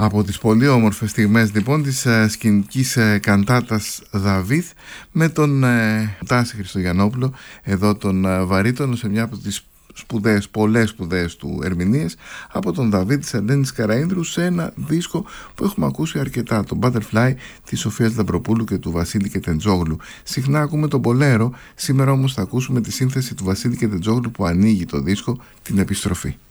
Από τις πολύ όμορφες στιγμές λοιπόν της σκηνικής καντάτας Δαβίδ με τον Τάση Χριστογιαννόπουλο, εδώ τον βαρύτονο, σε μια από τις πολλές σπουδαίες του ερμηνείες από τον Δαβίδ της Ελένης Καραΐνδρου, σε ένα δίσκο που έχουμε ακούσει αρκετά, το Butterfly της Σοφίας Λαμπροπούλου και του Βασίλη Κετεντζόγλου. Συχνά ακούμε τον Μπολέρο, σήμερα όμως θα ακούσουμε τη σύνθεση του Βασίλη Κετεντζόγλου που ανοίγει το δίσκο, την επιστροφή.